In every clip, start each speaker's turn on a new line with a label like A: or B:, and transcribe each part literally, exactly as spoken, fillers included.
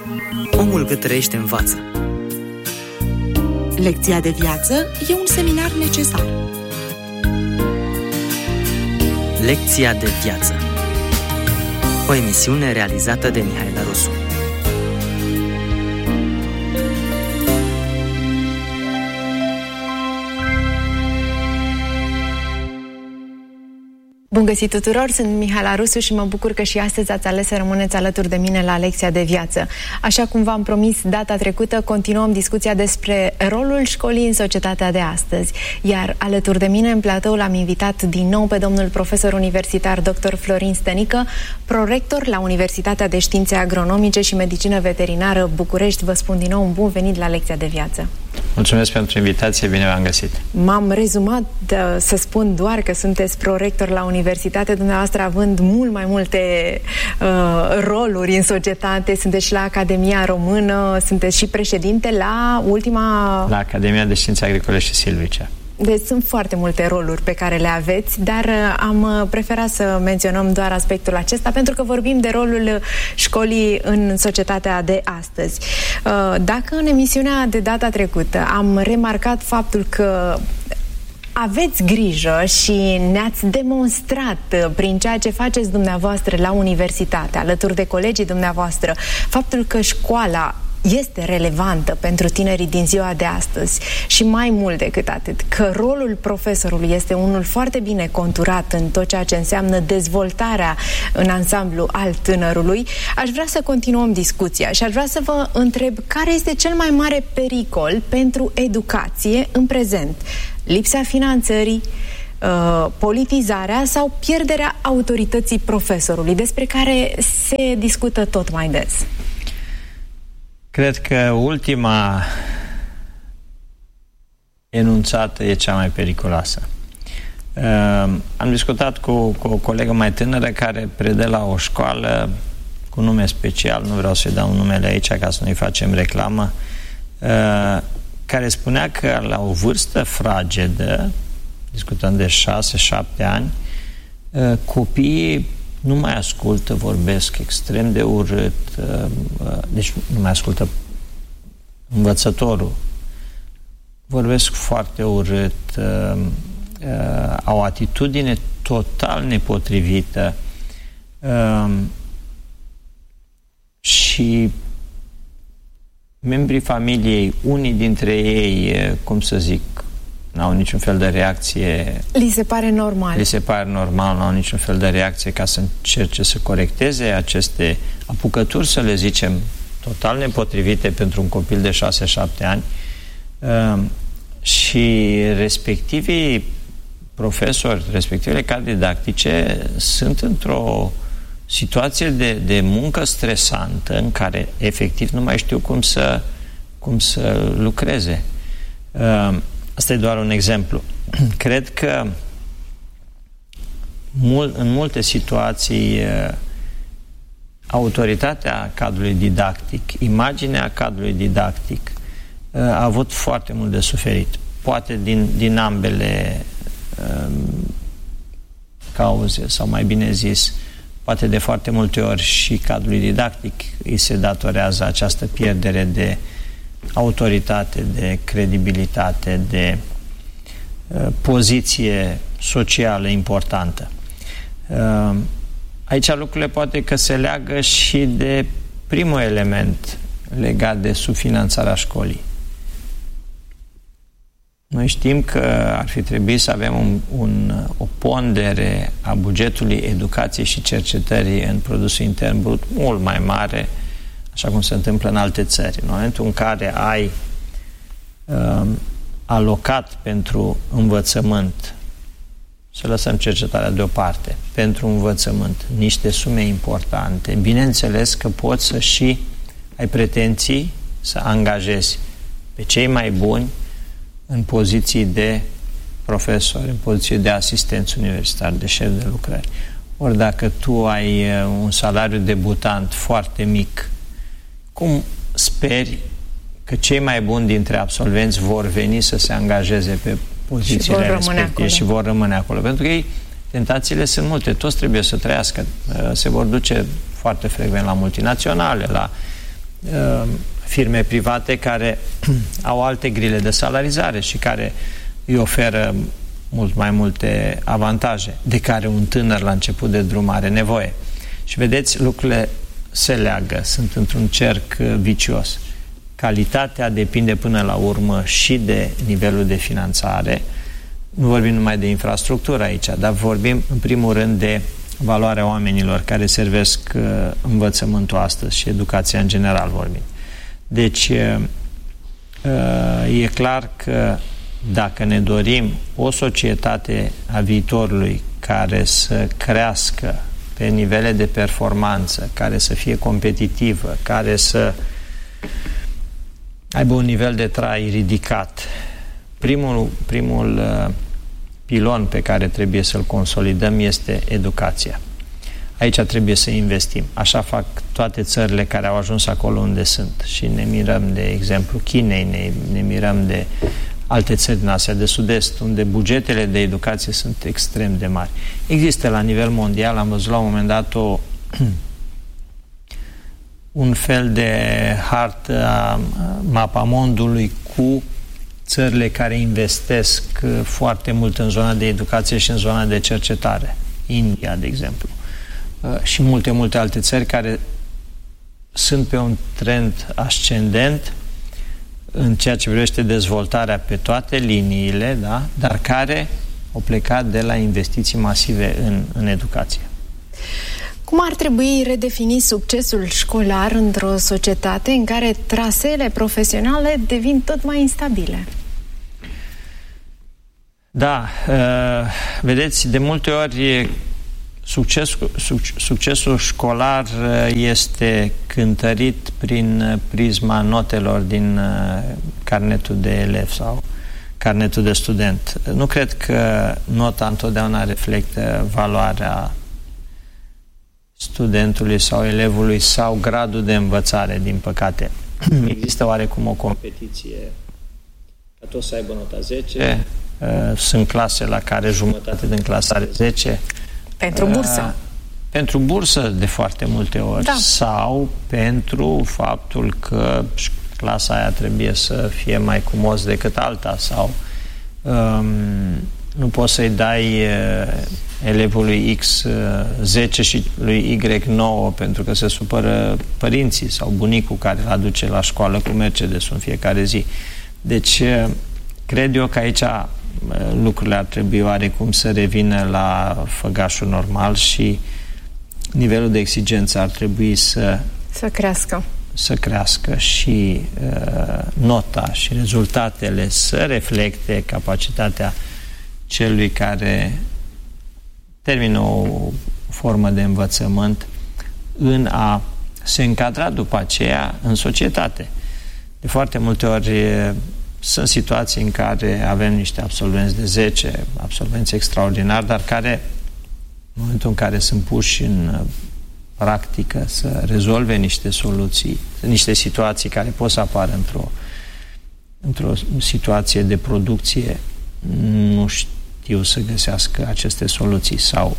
A: Omul cât trăiește învață.
B: Lecția de viață e un seminar necesar.
A: Lecția de viață. O emisiune realizată de Mihaela Rusu.
C: Bun găsit tuturor, sunt Mihaela Rusu și mă bucur că și astăzi ați ales să rămâneți alături de mine la Lecția de Viață. Așa cum v-am promis data trecută, continuăm discuția despre rolul școlii în societatea de astăzi. Iar alături de mine în platou l-am invitat din nou pe domnul profesor universitar doctor Florin Stănică, prorector la Universitatea de Științe Agronomice și Medicină Veterinară București. Vă spun din nou un bun venit la Lecția de Viață.
D: Mulțumesc pentru invitație, bine v-am găsit.
C: M-am rezumat de, să spun doar că sunteți prorector la universitate, dumneavoastră având mult mai multe uh, roluri în societate, sunteți și la Academia Română, sunteți și președinte la ultima...
D: La Academia de Științe Agricole și Silvice.
C: Deci sunt foarte multe roluri pe care le aveți, dar am preferat să menționăm doar aspectul acesta pentru că vorbim de rolul școlii în societatea de astăzi. Dacă în emisiunea de data trecută am remarcat faptul că aveți grijă și ne-ați demonstrat prin ceea ce faceți dumneavoastră la universitate, alături de colegii dumneavoastră, faptul că școala este relevantă pentru tinerii din ziua de astăzi și mai mult decât atât, că rolul profesorului este unul foarte bine conturat în tot ceea ce înseamnă dezvoltarea în ansamblu al tânărului, aș vrea să continuăm discuția și aș vrea să vă întreb care este cel mai mare pericol pentru educație în prezent? Lipsa finanțării, politizarea sau pierderea autorității profesorului, despre care se discută tot mai des?
D: Cred că ultima enunțată e cea mai periculoasă. Uh, am discutat cu, cu o colegă mai tânără care predă la o școală cu nume special, nu vreau să-i dau numele aici ca să nu-i facem reclamă, uh, care spunea că la o vârstă fragedă, discutăm de șase șapte ani, uh, copiii nu mai ascultă, vorbesc extrem de urât, deci nu mai ascultă învățătorul, vorbesc foarte urât, au o atitudine total nepotrivită și membrii familiei, unii dintre ei, cum să zic, n-au niciun fel de reacție.
C: Li se pare normal.
D: Li se pare normal, n-au niciun fel de reacție ca să încerce să corecteze aceste apucături, să le zicem, total nepotrivite pentru un copil de șase șapte ani. Uh, și respectivii profesori, respectivele cadre didactice sunt într-o situație de, de muncă stresantă în care efectiv nu mai știu cum să, cum să lucreze. Uh, Asta e doar un exemplu. Cred că mul, în multe situații autoritatea cadrului didactic, imaginea cadrului didactic a avut foarte mult de suferit. Poate din, din ambele um, cauze, sau mai bine zis, poate de foarte multe ori și cadrului didactic îi se datorează această pierdere de autoritate, de credibilitate, de uh, poziție socială importantă. Uh, aici lucrurile poate că se leagă și de primul element legat de subfinanțarea școlii. Noi știm că ar fi trebuit să avem un, un, o pondere a bugetului educației și cercetării în produsul intern brut mult mai mare, așa cum se întâmplă în alte țări. În momentul în care ai uh, alocat pentru învățământ, să lăsăm cercetarea deoparte, pentru învățământ, niște sume importante, bineînțeles că poți să și ai pretenții să angajezi pe cei mai buni în poziții de profesori, în poziții de asistenți universitari, de șef de lucrări. Ori dacă tu ai un salariu debutant foarte mic, cum speri că cei mai buni dintre absolvenți vor veni să se angajeze pe pozițiile
C: și
D: respective și vor rămâne acolo? Pentru că ei, tentațiile sunt multe, toți trebuie să trăiască, se vor duce foarte frecvent la multinaționale, la firme private care au alte grile de salarizare și care îi oferă mult mai multe avantaje de care un tânăr la început de drum are nevoie. Și vedeți, lucrurile se leagă, sunt într-un cerc vicios. Calitatea depinde până la urmă și de nivelul de finanțare. Nu vorbim numai de infrastructură aici, dar vorbim în primul rând de valoarea oamenilor care servesc învățământul astăzi și educația în general vorbim. Deci e clar că dacă ne dorim o societate a viitorului care să crească pe nivele de performanță, care să fie competitivă, care să aibă un nivel de trai ridicat, primul, primul pilon pe care trebuie să-l consolidăm este educația. Aici trebuie să investim. Așa fac toate țările care au ajuns acolo unde sunt. Și ne mirăm de exemplu Chinei, ne, ne mirăm de alte țări din Asia de Sud-Est, unde bugetele de educație sunt extrem de mari. Există la nivel mondial, am văzut la un moment dat o, un fel de hartă a mapamondului cu țările care investesc foarte mult în zona de educație și în zona de cercetare. India, de exemplu. Și multe, multe alte țări care sunt pe un trend ascendent în ceea ce privește dezvoltarea pe toate liniile, da? Dar care au plecat de la investiții masive în, în educație.
C: Cum ar trebui redefinit succesul școlar într-o societate în care traseele profesionale devin tot mai instabile?
D: Da, uh, vedeți, de multe ori succesul, succesul școlar este cântărit prin prisma notelor din carnetul de elev sau carnetul de student. Nu cred că nota întotdeauna reflectă valoarea studentului sau elevului sau gradul de învățare, din păcate. Există oarecum o competiție ca toți să aibă nota zece. Sunt clase la care jumătate din clasă are zece.
C: Pentru bursă. Uh,
D: pentru bursă de foarte multe ori. Da. Sau pentru faptul că clasa aia trebuie să fie mai cumos decât alta sau um, nu poți să-i dai uh, elevului X uh, zece și lui Y nouă pentru că se supără părinții sau bunicul care îl aduce la școală cu Mercedes în fiecare zi. Deci uh, cred eu că aici lucrurile ar trebui oarecum să revină la făgașul normal și nivelul de exigență ar trebui să
C: să crească
D: să crească și uh, nota și rezultatele să reflecte capacitatea celui care termină o formă de învățământ în a se încadra după aceea în societate. De foarte multe ori sunt situații în care avem niște absolvenți de zece, absolvenți extraordinari, dar care, în momentul în care sunt puși în practică să rezolve niște soluții, niște situații care pot să apară într-o, într-o situație de producție, nu știu să găsească aceste soluții sau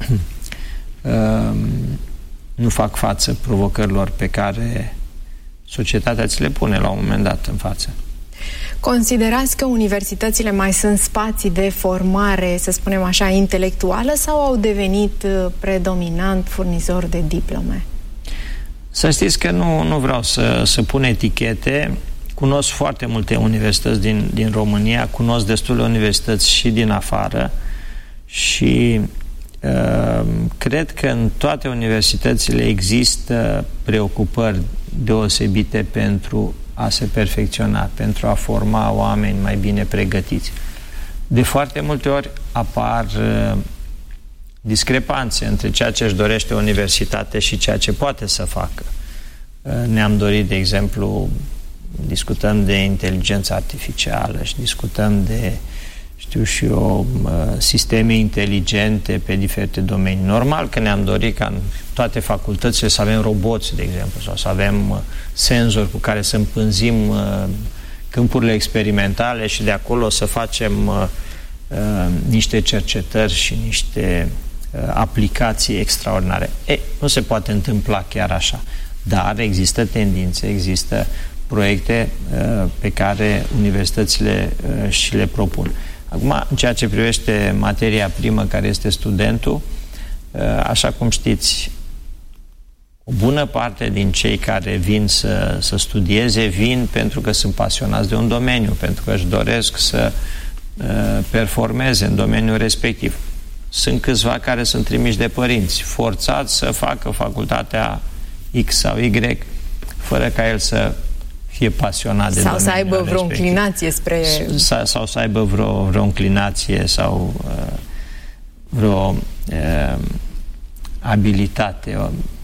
D: nu fac față provocărilor pe care societatea ți le pune la un moment dat în față.
C: Considerați că universitățile mai sunt spații de formare, să spunem așa, intelectuală sau au devenit predominant furnizori de diplome?
D: Să știți că nu, nu vreau să, să pun etichete. Cunosc foarte multe universități din, din România, cunosc destule universități și din afară și uh, cred că în toate universitățile există preocupări deosebite pentru a se perfecționa, pentru a forma oameni mai bine pregătiți. De foarte multe ori apar uh, discrepanțe între ceea ce își dorește o universitate și ceea ce poate să facă. Uh, ne-am dorit, de exemplu, discutăm de inteligență artificială și discutăm de, știu și eu, uh, sisteme inteligente pe diferite domenii. Normal că ne-am dorit ca în toate facultățile să avem roboți, de exemplu, sau să avem uh, senzori cu care să împânzim uh, câmpurile experimentale și de acolo să facem uh, uh, niște cercetări și niște uh, aplicații extraordinare. Ei, nu se poate întâmpla chiar așa. dar există tendințe, există proiecte uh, pe care universitățile uh, și le propun. Acum, în ceea ce privește materia primă, care este studentul, uh, așa cum știți, o bună parte din cei care vin să, să studieze vin pentru că sunt pasionați de un domeniu, pentru că își doresc să uh, performeze în domeniul respectiv. Sunt câțiva care sunt trimiși de părinți, forțați să facă facultatea X sau Y, fără ca el să fie pasionat de
C: sau să aibă vreo
D: respectiv.
C: înclinație spre...
D: Sau, sau să aibă vreo, vreo înclinație sau uh, vreo uh, abilitate.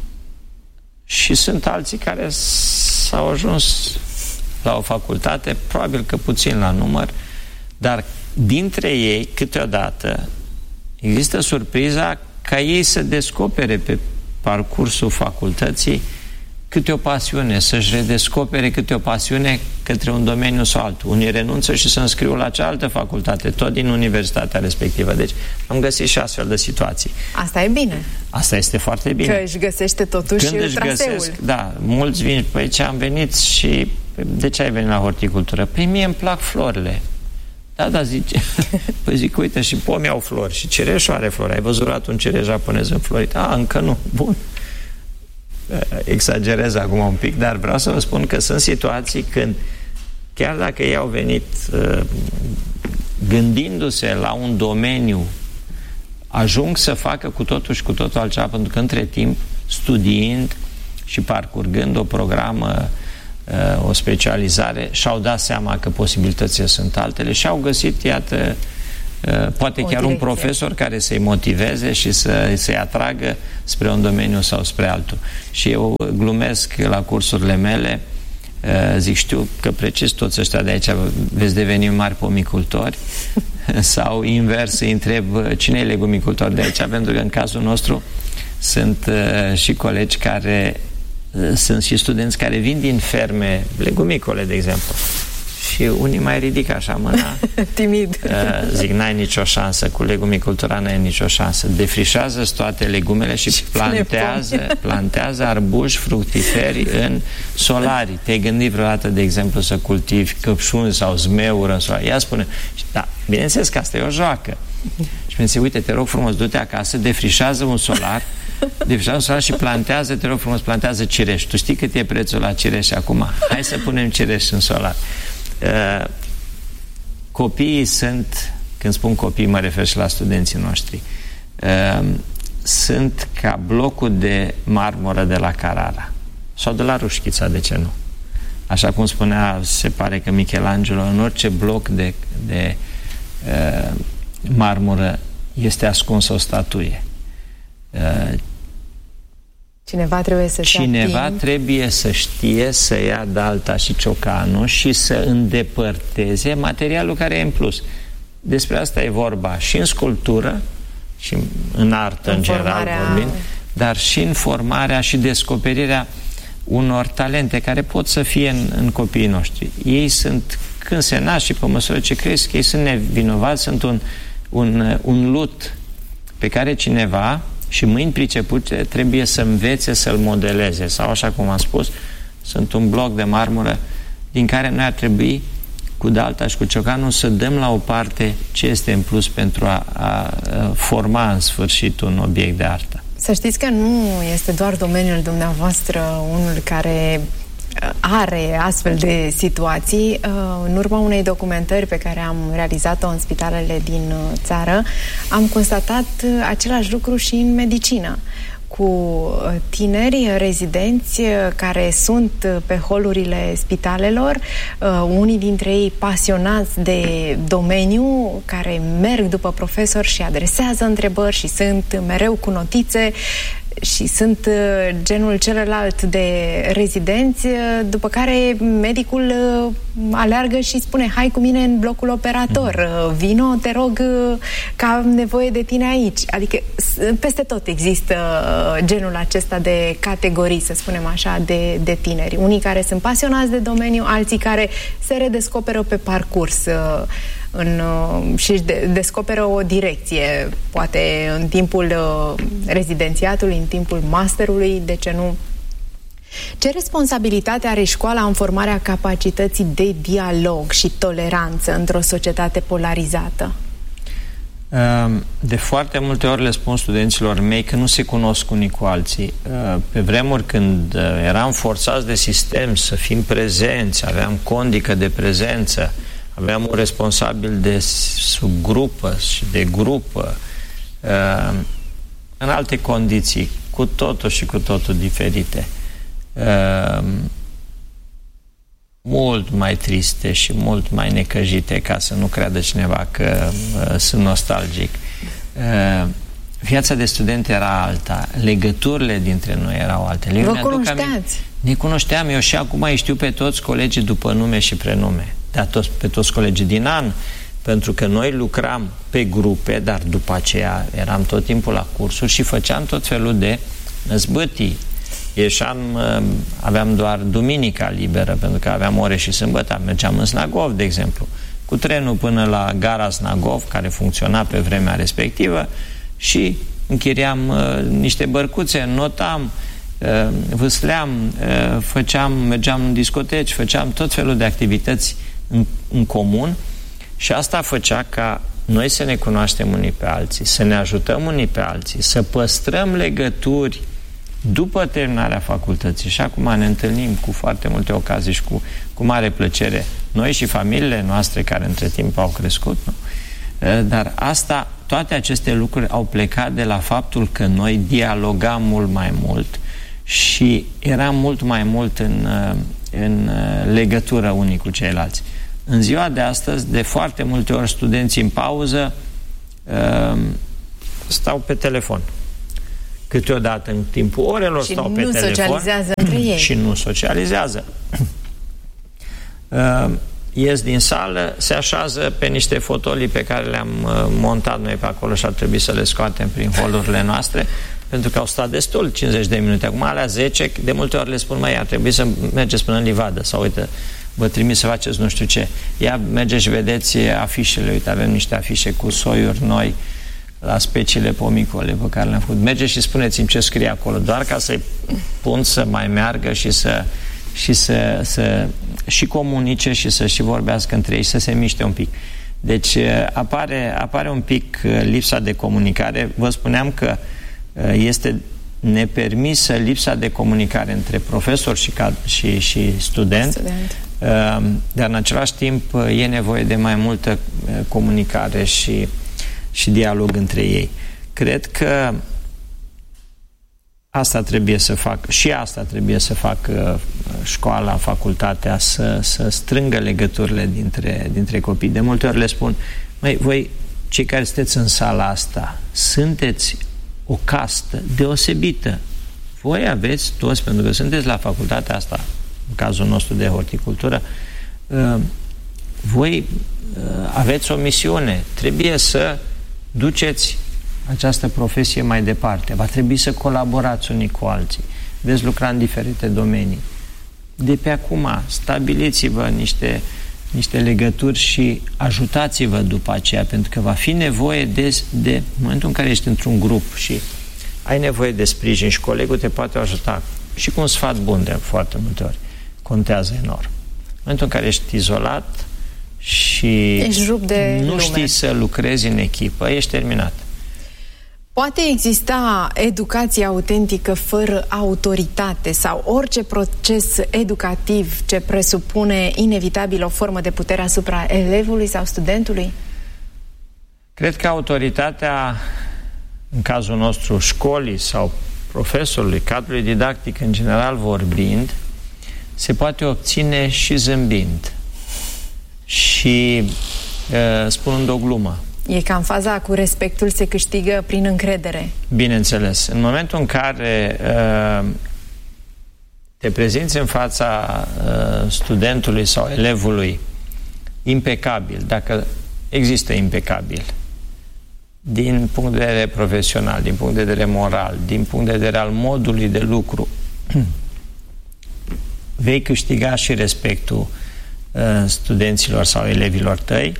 D: Și sunt alții care s-au ajuns la o facultate, probabil că puțin la număr, dar dintre ei, câteodată, există surpriza ca ei să descopere pe parcursul facultății câte o pasiune, să-și redescopere câte o pasiune către un domeniu sau altul. Unii renunță și se înscriu la cealaltă facultate, tot din universitatea respectivă. Deci am găsit și astfel de situații.
C: Asta e bine.
D: Asta este foarte bine.
C: Că își găsește totuși
D: Când își
C: traseul.
D: Găsesc, da, mulți vin, păi ce am venit și de ce ai venit la horticultură? Păi mie îmi plac florile. Da, da, zice. Păi zic, uite, și pomii au flori și cireșul are flori. Ai văzut un cireș japonez înflorit? A, încă nu. Bun. Exagerez acum un pic, dar vreau să vă spun că sunt situații când, chiar dacă ei au venit uh, gândindu-se la un domeniu, ajung să facă cu totul și cu totul altceva, pentru că între timp, studiind și parcurgând o programă, uh, o specializare, și-au dat seama că posibilitățile sunt altele și au găsit, iată, Uh, poate o chiar direcție. Un profesor care să-i motiveze și să, să-i atragă spre un domeniu sau spre altul. Și eu glumesc la cursurile mele, uh, zic, știu că precis toți ăștia de aici veți deveni mari pomicultori sau invers îi întreb cine e legumicultor de aici, pentru că în cazul nostru sunt uh, și colegi care uh, sunt și studenți care vin din ferme legumicole, de exemplu. Și unii mai ridică așa mâna.
C: Timid.
D: Uh, zic, n-ai nicio șansă, cu legumicultura n-ai nicio șansă. Defrișează toate legumele și, și plantează, plantează arbuși fructiferi în solarii. Te-ai gândit vreodată, de exemplu, să cultivi căpșuni sau zmeură în solarii? Ea spune, da, bineînțeles că asta e o joacă. Și mi-e, uite, te rog frumos, du-te acasă, defrișează un solar, defrișează un solar și plantează, te rog frumos, plantează cireș. Tu știi cât e prețul la cireș acum? Hai să punem cireș în solar. Uh, copiii sunt, când spun copii mă refer și la studenții noștri, uh, sunt ca blocul de marmură de la Carrara sau de la Rușchița, de ce nu? Așa cum spunea, se pare că Michelangelo, în orice bloc de, de uh, marmură este ascunsă o statuie. Uh,
C: Cineva trebuie să
D: Cineva trebuie să știe să ia dalta și ciocanul și să îndepărteze materialul care e în plus. Despre asta e vorba și în sculptură și în artă în, în general vorbind, dar și în formarea și descoperirea unor talente care pot să fie în, în copiii noștri. Ei sunt, când se nasc și pe măsură ce cresc, ei sunt nevinovați, sunt un, un, un lut pe care cineva și mâini pricepute trebuie să învețe să-l modeleze. Sau, așa cum am spus, sunt un bloc de marmură din care noi ar trebui, cu dalta și cu ciocanul, să dăm la o parte ce este în plus pentru a, a forma în sfârșit un obiect de artă.
C: Să știți că nu este doar domeniul dumneavoastră unul care are astfel de situații. În urma unei documentări pe care am realizat-o în spitalele din țară, am constatat același lucru și în medicină, cu tineri rezidenți care sunt pe holurile spitalelor, unii dintre ei pasionați de domeniu, care merg după profesori și adresează întrebări și sunt mereu cu notițe, și sunt genul celălalt de rezidenți, după care medicul aleargă și spune, hai cu mine în blocul operator, vino, te rog, că am nevoie de tine aici. Adică peste tot există genul acesta de categorii, să spunem așa, de, de tineri. Unii care sunt pasionați de domeniu, alții care se redescoperă pe parcurs în, și își de, descoperă o direcție, poate în timpul rezidențiatului, în timpul masterului, de ce nu Ce responsabilitate are școala în formarea capacității de dialog și toleranță într-o societate polarizată?
D: De foarte multe ori le spun studenților mei că nu se cunosc unii cu alții. Pe vremuri când eram forțați de sistem să fim prezenți, aveam condică de prezență, aveam un responsabil de subgrupă și de grupă, în alte condiții, cu totul și cu totul diferite. Mult mai triste și mult mai necăjite, ca să nu creadă cineva că uh, sunt nostalgic. Uh, viața de student era alta, legăturile dintre noi erau altele.
C: Vă cunoșteați?
D: Ne cunoșteam, eu și acum îi știu pe toți colegii după nume și prenume, dar toți, pe toți colegii din an, pentru că noi lucram pe grupe, dar după aceea eram tot timpul la cursuri și făceam tot felul de năzbâtii. Ieșeam, aveam doar duminica liberă, pentru că aveam ore și sâmbătă. Mergeam în Snagov, de exemplu, cu trenul până la gara Snagov, care funcționa pe vremea respectivă, și închiriam uh, niște bărcuțe, notam, uh, vâsleam, uh, făceam, mergeam în discoteci, făceam tot felul de activități în, în comun, și asta făcea ca noi să ne cunoaștem unii pe alții, să ne ajutăm unii pe alții, să păstrăm legături după terminarea facultății. Și acum ne întâlnim cu foarte multe ocazii și cu, cu mare plăcere, noi și familiile noastre care între timp au crescut, nu? Dar asta, toate aceste lucruri au plecat de la faptul că noi dialogam mult mai mult și eram mult mai mult în, în legătură unii cu ceilalți. În ziua de astăzi, de foarte multe ori, studenții în pauză stau pe telefon. Câteodată în timpul orelor
C: și
D: stau pe telefon.
C: Și nu socializează între ei.
D: Și nu socializează. Uh, ies din sală, se așează pe niște fotolii pe care le-am uh, montat noi pe acolo și ar trebui să le scoatem prin holurile noastre, pentru că au stat destul, cincizeci de minute. Acum alea zece, de multe ori le spun, măi, ar trebui să mergeți până în livadă, sau uite, vă trimis să faceți nu știu ce. Ia, mergeți și vedeți afișele, uite, avem niște afișe cu soiuri noi la speciile pomicole pe care le-am făcut. Mergeți și spuneți-mi ce scrie acolo, doar ca să-i pun să mai meargă și să și să, să și comunice și să și vorbească între ei și să se miște un pic. Deci apare, apare un pic lipsa de comunicare. Vă spuneam că este nepermisă lipsa de comunicare între profesor și, și, și student, student, dar în același timp e nevoie de mai multă comunicare și și dialog între ei. Cred că asta trebuie să fac, și asta trebuie să facă școala, facultatea, să, să strângă legăturile dintre, dintre copii. De multe ori le spun, măi, voi, cei care sunteți în sala asta, sunteți o castă deosebită. Voi aveți toți, pentru că sunteți la facultatea asta, în cazul nostru de horticultură, voi aveți o misiune. Trebuie să duceți această profesie mai departe. Va trebui să colaborați unii cu alții. Veți lucra în diferite domenii. De pe acum, stabiliți-vă niște, niște legături și ajutați-vă după aceea, pentru că va fi nevoie de, de în momentul în care ești într-un grup și ai nevoie de sprijin și colegul te poate ajuta și cu un sfat bun de foarte multe ori. Contează enorm. În momentul în care ești izolat și
C: de
D: nu
C: lume.
D: știi să lucrezi în echipă, ești terminat.
C: Poate exista educație autentică fără autoritate sau orice proces educativ ce presupune inevitabil o formă de putere asupra elevului sau studentului?
D: Cred că autoritatea, în cazul nostru școlii sau profesorului, cadrului didactic în general vorbind, se poate obține și zâmbind și uh, spunând o glumă.
C: E ca în faza cu respectul se câștigă prin încredere.
D: Bineînțeles. În momentul în care uh, te prezinți în fața uh, studentului sau elevului impecabil, dacă există impecabil, din punct de vedere profesional, din punct de vedere moral, din punct de vedere al modului de lucru, vei câștiga și respectul uh, studenților sau elevilor tăi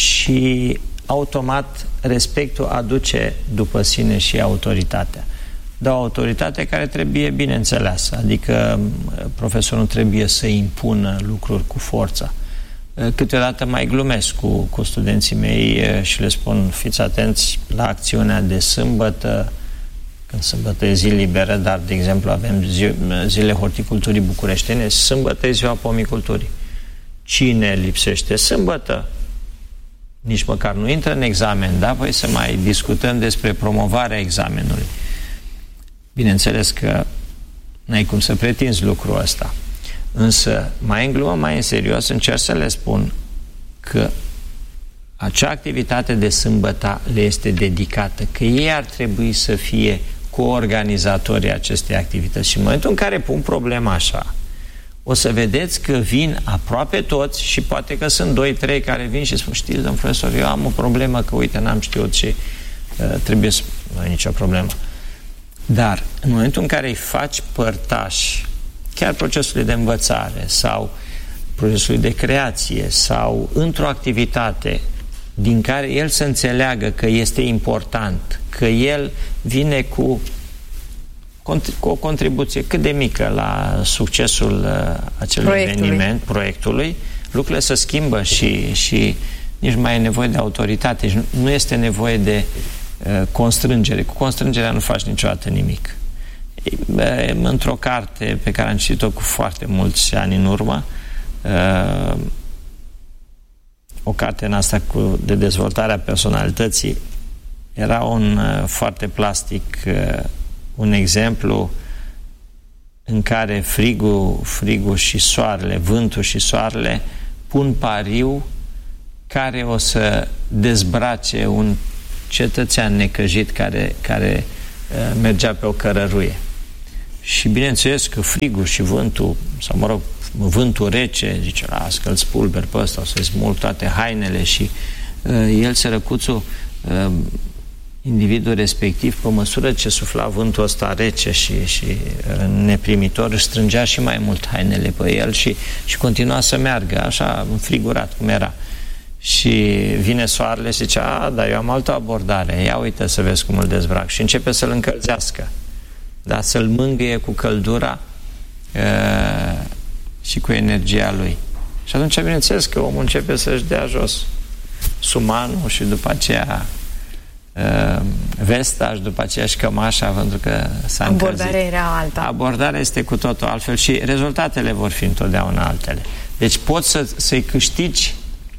D: și automat respectul aduce după sine și autoritatea. dar o autoritate care trebuie bine înțeleasă, adică profesorul nu trebuie să impună lucruri cu forța. Câteodată mai glumesc cu, cu studenții mei și le spun, fiți atenți la acțiunea de sâmbătă, când sâmbătă e zi liberă, dar, de exemplu, avem zi, zile horticulturii bucureștene, sâmbătă e ziua pomiculturii. Cine lipsește sâmbătă, nici măcar nu intră în examen, da? Păi să mai discutăm despre promovarea examenului. Bineînțeles că n-ai cum să pretinzi lucrul ăsta. Însă, mai în glumă, mai în serios, încerc să le spun că acea activitate de sâmbătă le este dedicată, că ei ar trebui să fie coorganizatorii acestei activități. Și în momentul în care pun problema așa, o să vedeți că vin aproape toți și poate că sunt doi, trei care vin și spun, știți, domn profesor, eu am o problemă că, uite, n-am știut și uh, trebuie să... Nu e nicio problemă. Dar, în momentul în care îi faci părtași, chiar procesului de învățare sau procesului de creație sau într-o activitate din care el să înțeleagă că este important, că el vine cu, cu o contribuție cât de mică la succesul uh, acelui proiectului. eveniment, proiectului, lucrurile se schimbă și, și nici mai e nevoie de autoritate și nu este nevoie de uh, constrângere. Cu constrângerea nu faci niciodată nimic. E, într-o carte pe care am citit-o cu foarte mulți ani în urmă, uh, o carte în asta cu, de dezvoltare a personalității, era un uh, foarte plastic uh, un exemplu în care frigul, frigul și soarele, vântul și soarele pun pariu care o să dezbrace un cetățean necăjit care, care uh, mergea pe o cărăruie. Și bineînțeles că frigul și vântul, sau mă rog, vântul rece, zice, las că îl spulber pe ăsta, o să-i smulg toate hainele și uh, el, sărăcuțul, uh, individul respectiv, pe măsură ce sufla vântul ăsta rece și, și uh, neprimitor, își strângea și mai mult hainele pe el și, și continua să meargă, așa, înfrigurat cum era. Și vine soarele și zice, a, dar eu am altă abordare, ia uite să vezi cum îl dezbrac. Și începe să-l încălzească, da? Să-l mângâie cu căldura uh, și cu energia lui. Și atunci, bineînțeles că omul începe să-și dea jos sumanul și după aceea uh, vesta și după aceea și cămașa, pentru că s-a încălzit.
C: Abordarea era alta.
D: Abordarea este cu totul altfel și rezultatele vor fi întotdeauna altele. Deci poți să, să-i câștigi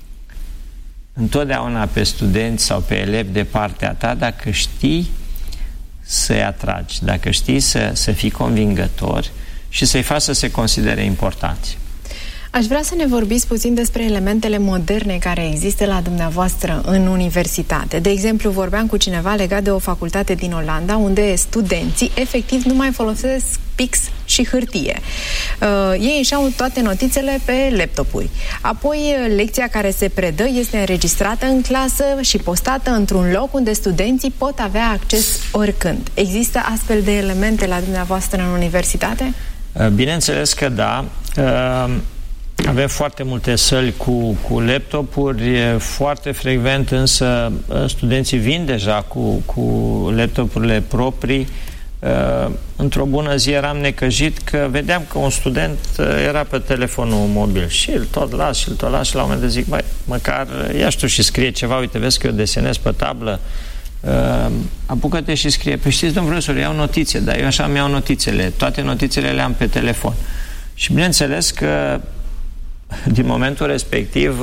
D: întotdeauna pe studenți sau pe elevi de partea ta dacă știi să-i atragi, dacă știi să, să fii convingător și să-i faci să se considere importanți.
C: Aș vrea să ne vorbiți puțin despre elementele moderne care există la dumneavoastră în universitate. De exemplu, vorbeam cu cineva legat de o facultate din Olanda, unde studenții efectiv nu mai folosesc pix și hârtie. Uh, ei își au toate notițele pe laptopuri. Apoi, lecția care se predă este înregistrată în clasă și postată într-un loc unde studenții pot avea acces oricând. Există astfel de elemente la dumneavoastră în universitate?
D: Uh, bineînțeles că da. Uh... Avem foarte multe săli cu, cu laptopuri, foarte frecvent însă studenții vin deja cu, cu laptopurile proprii. Într-o bună zi eram necăjit că vedeam că un student era pe telefonul mobil și îl tot las și îl tot las și la un moment dat zic, băi, măcar ia știu și scrie ceva, uite, vezi că eu desenez pe tablă, apucă-te și scrie. Păi știți, domn profesor, iau notițe, dar eu așa îmi iau notițele, toate notițele le am pe telefon. Și bineînțeles că din momentul respectiv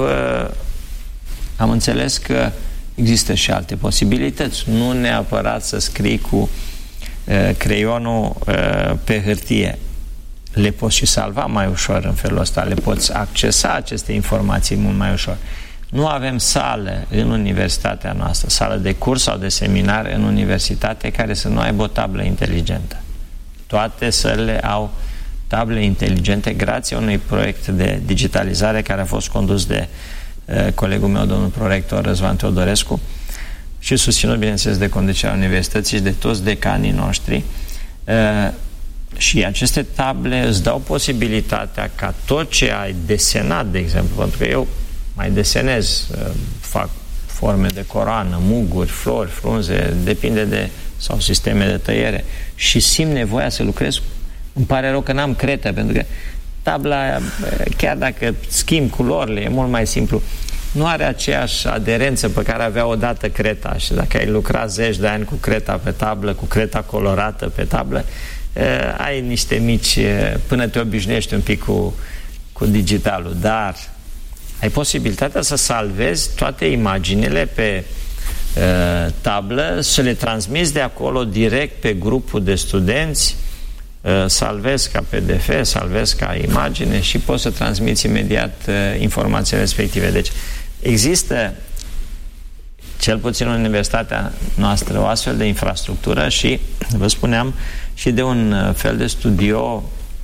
D: am înțeles că există și alte posibilități. Nu neapărat să scrii cu uh, creionul uh, pe hârtie. Le poți și salva mai ușor în felul ăsta. Le poți accesa aceste informații mult mai ușor. Nu avem sală în universitatea noastră, sală de curs sau de seminar în universitate care să nu aibă o tablă inteligentă. Toate sălile au table inteligente grație unui proiect de digitalizare care a fost condus de uh, colegul meu, domnul prorector Răzvan Teodorescu și susținut, bineînțeles, de conducerea universității și de toți decanii noștri. Uh, și aceste table îți dau posibilitatea ca tot ce ai desenat, de exemplu, pentru că eu mai desenez, uh, fac forme de coroană, muguri, flori, frunze, depinde de sau sisteme de tăiere și simt nevoia să lucrez, îmi pare rău că n-am cretă, pentru că tabla, chiar dacă schimb culorile, e mult mai simplu, nu are aceeași aderență pe care avea odată creta. Și dacă ai lucrat zeci de ani cu creta pe tablă, cu creta colorată pe tablă, ai niște mici, până te obișnuiești un pic cu, cu digitalul, dar ai posibilitatea să salvezi toate imaginile pe uh, tablă, să le transmiți de acolo direct pe grupul de studenți, uh, salvezi ca P D F, salvezi ca imagine și poți să transmiți imediat uh, informațiile respective. Deci există, cel puțin în universitatea noastră, o astfel de infrastructură și, vă spuneam, și de un fel de studio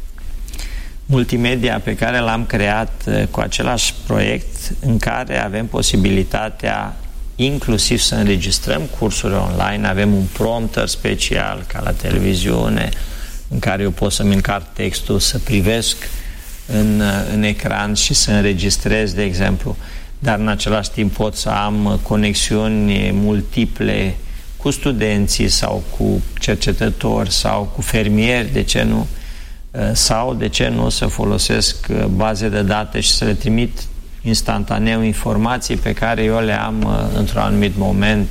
D: multimedia pe care l-am creat cu același proiect, în care avem posibilitatea inclusiv să înregistrăm cursuri online, avem un prompter special ca la televiziune, în care eu pot să-mi încarc textul, să privesc în, în ecran și să înregistrez, de exemplu, dar în același timp pot să am conexiuni multiple cu studenții sau cu cercetători sau cu fermieri, de ce nu? Sau, de ce nu, să folosesc baze de date și să le trimit instantaneu informații pe care eu le am într-un anumit moment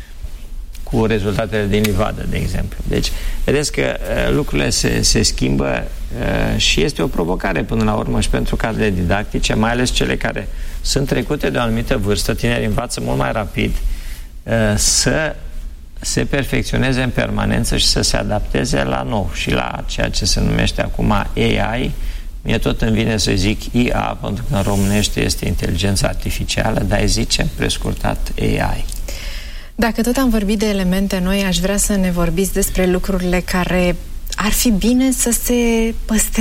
D: cu rezultatele din livadă, de exemplu. Deci, vedeți că lucrurile se, se schimbă și este o provocare până la urmă și pentru cadrele didactice, mai ales cele care sunt trecute de o anumită vârstă, tinerii învață mult mai rapid, să se perfecționeze în permanență și să se adapteze la nou și la ceea ce se numește acum A I. Mie tot îmi vine să zic I A, pentru că în românește este inteligența artificială, dar îi zicem prescurtat A I.
C: Dacă tot am vorbit de elemente noi, aș vrea să ne vorbiți despre lucrurile care ar fi bine să se păstreze